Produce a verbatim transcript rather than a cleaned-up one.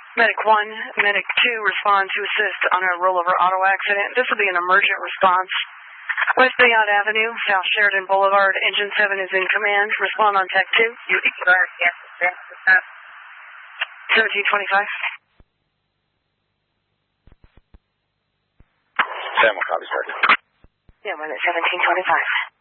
Medic one, Medic two, respond to assist on a rollover auto accident. This will be an emergent response. West Bayard Avenue, South Sheridan Boulevard. Engine seven is in command. Respond on tech two. seventeen twenty-five. Sam will copy, sir. Yeah, one at seventeen twenty-five.